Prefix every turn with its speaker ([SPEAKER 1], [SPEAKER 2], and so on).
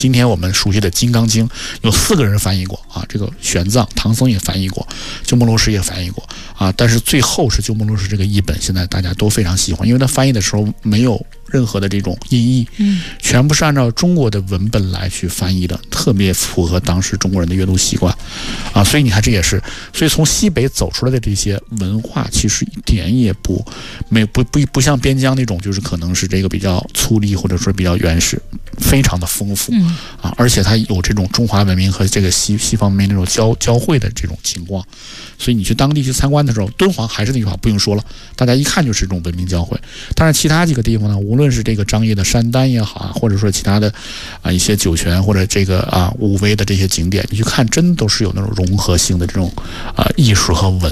[SPEAKER 1] 今天我们熟悉的《金刚经》有4个人翻译过啊，这个玄奘、唐僧也翻译过，鸠摩罗什也翻译过啊，但是最后是鸠摩罗什这个译本，现在大家都非常喜欢，因为他翻译的时候没有任何的这种音译，全部是按照中国的文本来去翻译的，特别符合当时中国人的阅读习惯啊，所以你看这也是，所以从西北走出来的这些文化，其实一点也不像边疆那种，就是可能是这个比较粗粝或者说比较原始，非常的丰富啊，而且它有这种中华文明和这个西方文明那种交汇的这种情况，所以你去当地去参观的时候，敦煌还是那句话，不用说了，大家一看就是这种文明交汇。当然，其他几个地方呢，无论是这个张掖的山丹也好啊，或者说其他的一些酒泉或者这个武威的这些景点，你去看，真都是有那种融合性的这种艺术和文